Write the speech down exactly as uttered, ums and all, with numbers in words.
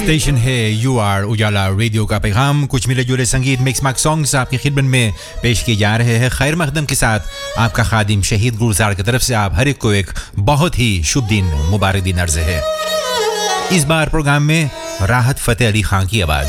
Station है you are Ujala radio का पैगाम। कुछ मिले जुले संगीत मिक्स मैक्स सॉन्ग्स आपकी खिदमत में पेश किए जा रहे हैं। खैर मकदम के साथ आपका खादिम शहीद गुलजार की तरफ से आप हर एक को एक बहुत ही शुभ दिन मुबारक दिन अर्ज है। इस बार प्रोग्राम में राहत फतेह अली खान की आवाज।